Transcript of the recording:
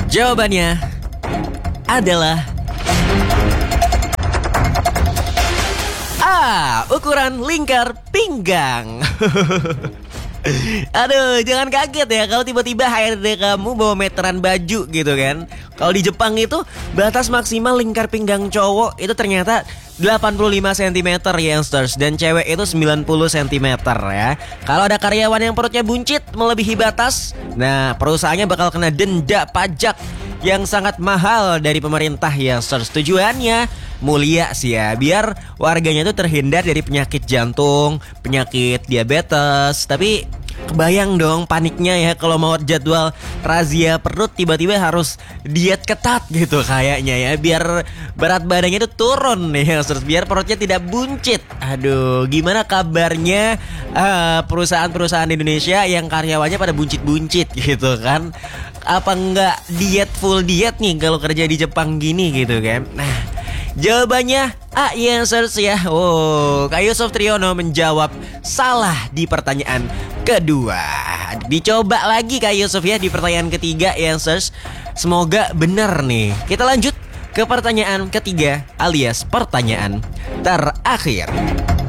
Jawabannya adalah A. Ukuran lingkar pinggang. Aduh, jangan kaget ya kalau tiba-tiba HRD kamu bawa meteran baju gitu kan. Kalau di Jepang itu batas maksimal lingkar pinggang cowok itu ternyata 85 cm youngsters, dan cewek itu 90 cm ya. Kalau ada karyawan yang perutnya buncit melebihi batas, nah perusahaannya bakal kena denda pajak yang sangat mahal dari pemerintah youngsters. Tujuannya mulia sih ya, biar warganya tuh terhindar dari penyakit jantung, penyakit diabetes. Tapi kebayang dong paniknya ya kalau mau jadwal razia perut tiba-tiba harus diet ketat gitu kayaknya ya, biar berat badannya tuh turun nih, terus biar perutnya tidak buncit. Aduh, gimana kabarnya perusahaan-perusahaan di Indonesia yang karyawannya pada buncit-buncit gitu kan? Apa enggak full diet nih kalau kerja di Jepang gini gitu kan? Nah, jawabannya A, youngsters ya. Oh, Kak Yusuf Triyono menjawab salah di pertanyaan kedua. Dicoba lagi Kak Yusuf ya di pertanyaan ketiga, youngsters. Semoga benar nih. Kita lanjut ke pertanyaan ketiga alias pertanyaan terakhir.